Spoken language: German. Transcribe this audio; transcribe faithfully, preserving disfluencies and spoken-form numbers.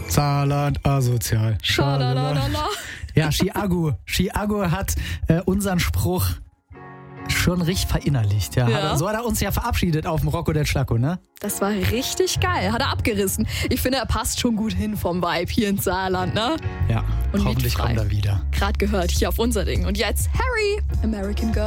Saarland asozial. Schalalala. Ja, Chiago. Chiago hat äh, unseren Spruch schon richtig verinnerlicht. Ja. Ja. Hat er, so hat er uns ja verabschiedet auf dem Rocco del Schlacco, ne? Das war richtig geil. Hat er abgerissen. Ich finde, er passt schon gut hin vom Vibe hier ins Saarland, ne? Ja, Und hoffentlich mietfrei. kommt er wieder. Gerade gehört hier auf unser Ding. Und jetzt Harry, American Girl.